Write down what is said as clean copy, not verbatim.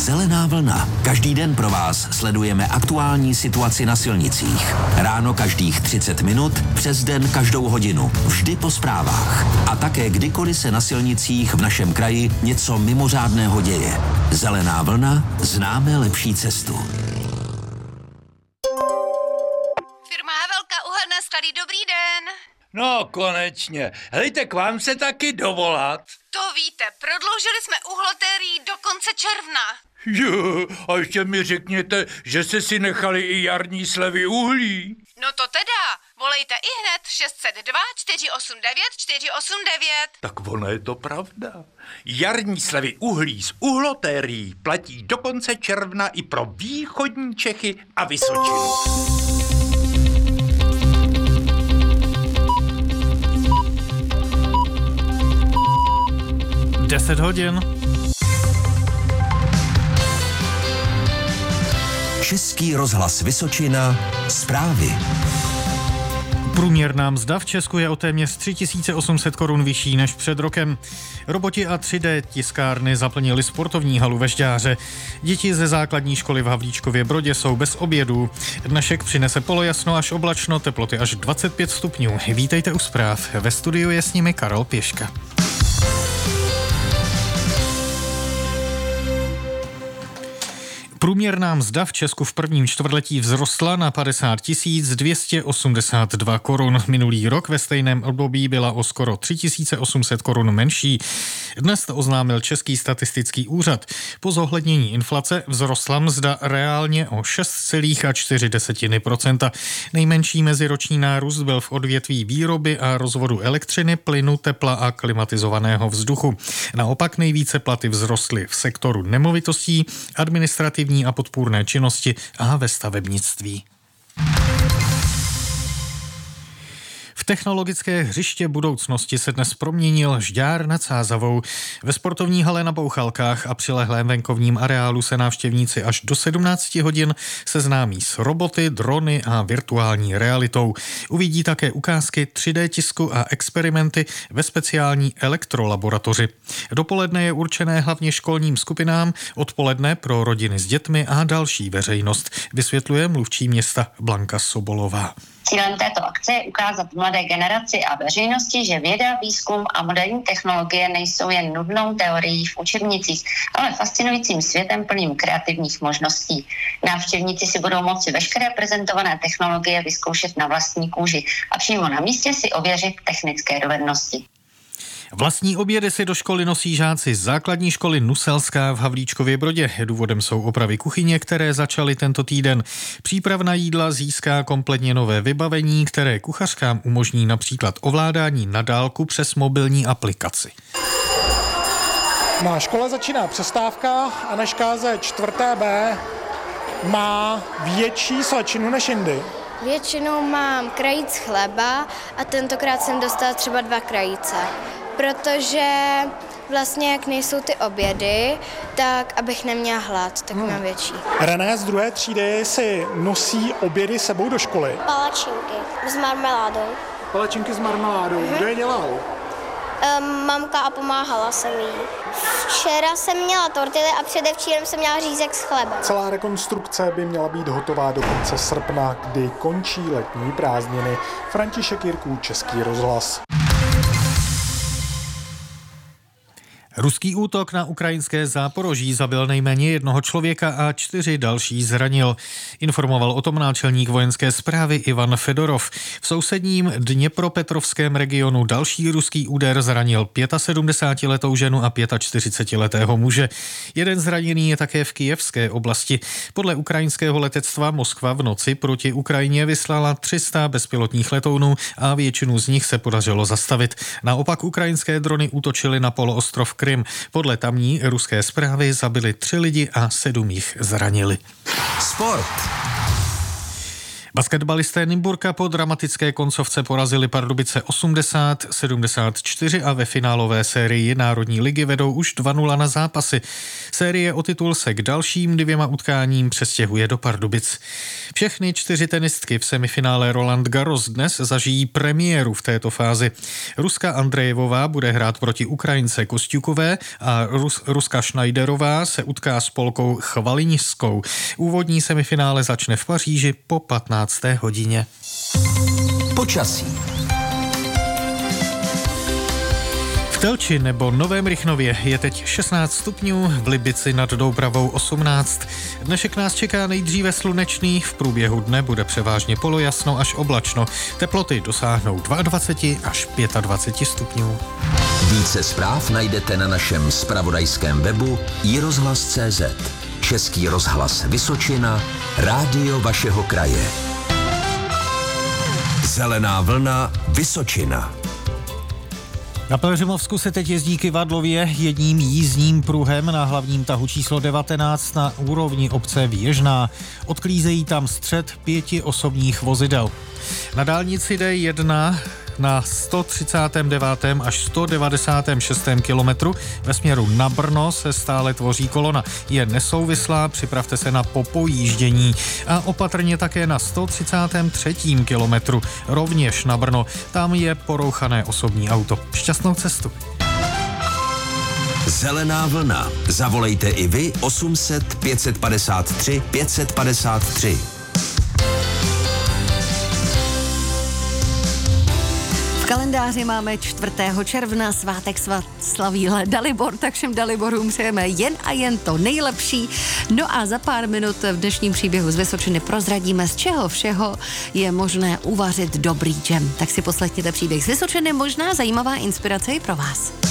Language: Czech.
Zelená vlna. Každý den pro vás sledujeme aktuální situaci na silnicích. Ráno každých 30 minut, přes den každou hodinu. Vždy po zprávách. A také kdykoliv se na silnicích v našem kraji něco mimořádného děje. Zelená vlna, známe lepší cestu. Firma Havelka, uhelné sklady, dobrý den. No, konečně. Hejte, k vám se taky dovolat. To víte, prodloužili jsme uhlotérii do konce června. Jo, a ještě mi řekněte, že jste si nechali i jarní slevy uhlí. No to teda, volejte i hned 602 489 489. Tak ono je to pravda. Jarní slevy uhlí z uhlotérií platí do konce června i pro východní Čechy a Vysočinu. 10 hodin. Český rozhlas Vysočina. Zprávy. Průměrná mzda v Česku je o téměř 3800 korun vyšší než před rokem. Roboti a 3D tiskárny zaplnili sportovní halu ve Žďáře. Děti ze základní školy v Havlíčkově Brodě jsou bez obědů. Dnešek přinese polojasno až oblačno, teploty až 25 stupňů. Vítejte u zpráv. Ve studiu je s nimi Karel Pěška. Průměrná mzda v Česku v prvním čtvrtletí vzrostla na 50 282 korun. Minulý rok ve stejném období byla o skoro 3800 korun menší. Dnes to oznámil Český statistický úřad. Po zohlednění inflace vzrostla mzda reálně o 6,4%. Nejmenší meziroční nárůst byl v odvětví výroby a rozvodu elektřiny, plynu, tepla a klimatizovaného vzduchu. Naopak nejvíce platy vzrostly v sektoru nemovitostí, administrativní a podpůrné činnosti a ve stavebnictví. V technologické hřiště budoucnosti se dnes proměnil Žďár nad Sázavou. Ve sportovní hale na Bouchalkách a přilehlém venkovním areálu se návštěvníci až do 17 hodin seznámí s roboty, drony a virtuální realitou. Uvidí také ukázky 3D tisku a experimenty ve speciální elektrolaboratoři. Dopoledne je určené hlavně školním skupinám, odpoledne pro rodiny s dětmi a další veřejnost, vysvětluje mluvčí města Blanka Sobolová. Cílem této akce je ukázat mladé generaci a veřejnosti, že věda, výzkum a moderní technologie nejsou jen nudnou teorií v učebnicích, ale fascinujícím světem plným kreativních možností. Návštěvníci si budou moci veškeré prezentované technologie vyzkoušet na vlastní kůži a přímo na místě si ověřit technické dovednosti. Vlastní obědy si do školy nosí žáci z základní školy Nuselská v Havlíčkově Brodě. Důvodem jsou opravy kuchyně, které začaly tento týden. Přípravná jídla získá kompletně nové vybavení, které kuchařkám umožní například ovládání na dálku přes mobilní aplikaci. Na škole začíná přestávka a na škáze 4B má větší svačinu než jindy. Většinou mám krajíc chleba a tentokrát jsem dostala třeba 2 krajíce. Protože vlastně jak nejsou ty obědy, tak abych neměla hlad, tak mám větší. René z 2. třídy si nosí obědy sebou do školy. Palačinky s marmeládou. Palačinky s marmeládou. Kdo je dělal? Mamka a pomáhala jsem jí. Včera jsem měla tortily a předevčírem jsem měla řízek s chlebem. Celá rekonstrukce by měla být hotová do konce srpna, kdy končí letní prázdniny. František Jirků, Český rozhlas. Ruský útok na ukrajinské Záporoží zabil nejméně 1 člověka a 4 další zranil. Informoval o tom náčelník vojenské správy Ivan Fedorov. V sousedním Dněpropetrovském regionu další ruský úder zranil 75letou ženu a 45letého muže. Jeden zraněný je také v Kyjevské oblasti. Podle ukrajinského letectva Moskva v noci proti Ukrajině vyslala 300 bezpilotních letounů a většinu z nich se podařilo zastavit. Naopak ukrajinské drony útočily na poloostrov Krym. Podle tamní ruské zprávy zabili 3 lidi a 7 jich zranili. Sport. Basketbalisté Nymburka po dramatické koncovce porazili Pardubice 80-74 a ve finálové sérii Národní ligy vedou už 2-0 na zápasy. Série o titul se k dalším 2 utkáním přestěhuje do Pardubic. Všechny 4 tenistky v semifinále Roland Garros dnes zažijí premiéru v této fázi. Ruska Andrejevová bude hrát proti Ukrajince Kosťukové a Ruska Schneiderová se utká s Polkou Chvaliňskou. Úvodní semifinále začne v Paříži po 15. hodině. Počasí. V Telči nebo Novém Rychnově je teď 16 stupňů, v Libici nad Doubravou 18. Dnešek nás čeká nejdříve slunečný, v průběhu dne bude převážně polojasno až oblačno. Teploty dosáhnou 22 až 25 stupňů. Více zpráv najdete na našem zpravodajském webu iRozhlas.cz. Český rozhlas Vysočina, rádio vašeho kraje. Zelená vlna Vysočina. Na Pelhřimovsku se teď jezdí kyvadlově jedním jízdním pruhem na hlavním tahu číslo 19 na úrovni obce Věžná. Odklízejí tam střed 5 osobních vozidel. Na dálnici D1 na 139. až 196. kilometru ve směru na Brno se stále tvoří kolona. Je nesouvislá, připravte se na popojíždění. A opatrně také na 133. kilometru, rovněž na Brno. Tam je porouchané osobní auto. Šťastnou cestu. Zelená vlna. Zavolejte i vy 800 553 553. V kalendáři máme 4. června, svátek slaví Dalibor, tak všem Daliborům přejeme jen a jen to nejlepší. No a za pár minut v dnešním příběhu z Vysočiny prozradíme, z čeho všeho je možné uvařit dobrý džem. Tak si poslechněte příběh z Vysočiny, možná zajímavá inspirace i pro vás.